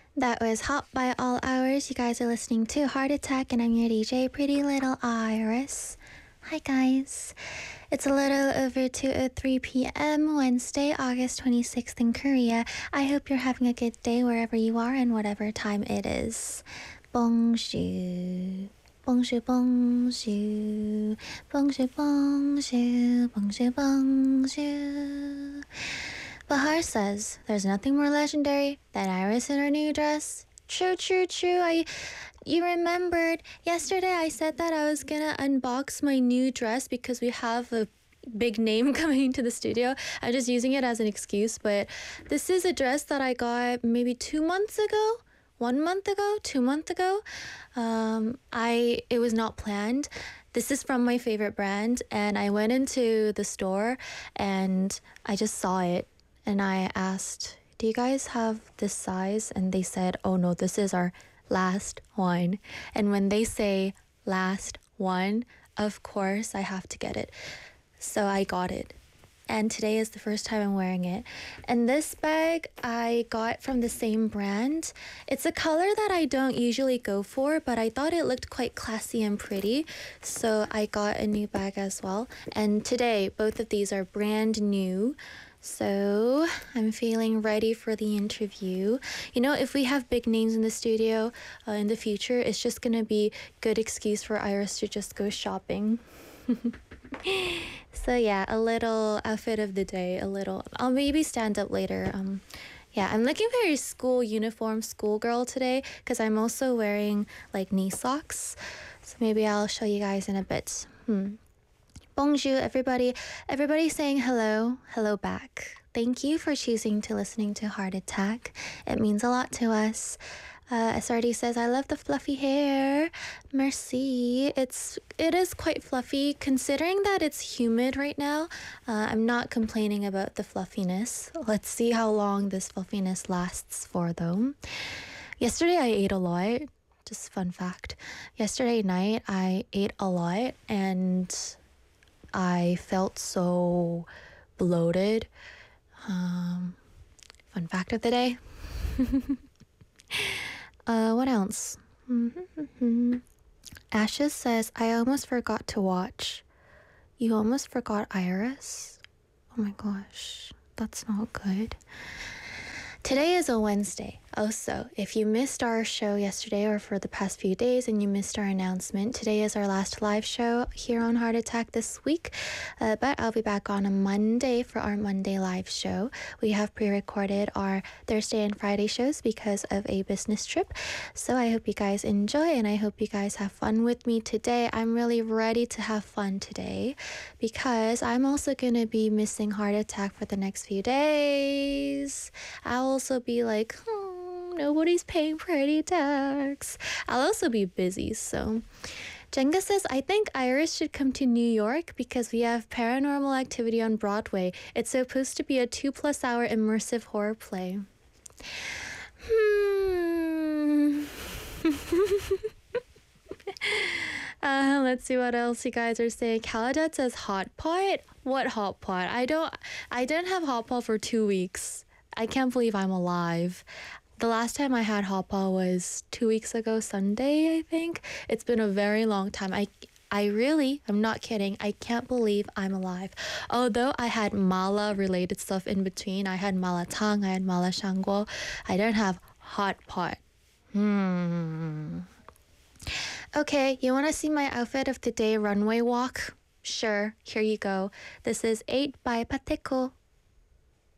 That was Hot by All Hours. You guys are listening to Heart Attack, and I'm your DJ, Pretty Little Iris. Hi, guys. It's a little over 2:03 p.m. Wednesday, August 26th in Korea. I hope you're having a good day wherever you are and whatever time it is. Bonjour. Bonjour, bonjour. Bonjour, bonjour. Bonjour, bonjour. Bahar says, there's nothing more legendary than Iris in her new dress. True, true, true. You remembered yesterday I said that I was gonna unbox my new dress because we have a big name coming into the studio. I'm just using it as an excuse, but this is a dress that I got maybe 2 months ago. 1 month ago, 2 months ago. It was not planned. This is from my favorite brand, and I went into the store and I just saw it. And I asked, do you guys have this size? And they said, oh no, this is our last one. And when they say last one, of course I have to get it. So I got it. And today is the first time I'm wearing it. And this bag I got from the same brand. It's a color that I don't usually go for, but I thought it looked quite classy and pretty. So I got a new bag as well. And today, both of these are brand new. So I'm feeling ready for the interview. You know, if we have big names in the studio in the future, it's just gonna be good excuse for Iris to just go shopping. So yeah, a little outfit of the day, I'll maybe stand up later. Yeah, I'm looking very school uniform, schoolgirl today, because I'm also wearing like knee socks. So maybe I'll show you guys in a bit. Bonjour, everybody. Everybody saying hello. Hello back. Thank you for choosing to listening to Heart Attack. It means a lot to us. SRD says, I love the fluffy hair. Merci. It is quite fluffy. Considering that it's humid right now, I'm not complaining about the fluffiness. Let's see how long this fluffiness lasts for, though. Yesterday, I ate a lot. Just fun fact. Yesterday night, I ate a lot, and I felt so bloated. Fun fact of the day. What else? Ashes says, I almost forgot to watch. You almost forgot Iris? Oh my gosh, that's not good. Today is a Wednesday. Also, if you missed our show yesterday or for the past few days and you missed our announcement, today is our last live show here on Heart Attack this week. But I'll be back on a Monday for our Monday live show. We have pre-recorded our Thursday and Friday shows because of a business trip. So I hope you guys enjoy and I hope you guys have fun with me today. I'm really ready to have fun today because I'm also going to be missing Heart Attack for the next few days. I'll also be like, nobody's paying Pretty Tax. I'll also be busy, so. Jenga says, I think Iris should come to New York because we have Paranormal Activity on Broadway. It's supposed to be a 2+ hour immersive horror play. Let's see what else you guys are saying. Kaladat says hot pot. What hot pot? I didn't have hot pot for 2 weeks. I can't believe I'm alive. The last time I had hot pot was 2 weeks ago, Sunday, I think. It's been a very long time. I'm not kidding. I can't believe I'm alive. Although I had mala related stuff in between. I had mala tang, I had mala shangguo. I don't have hot pot. Okay, you want to see my outfit of the day runway walk? Sure, here you go. This is 8 by Pateco.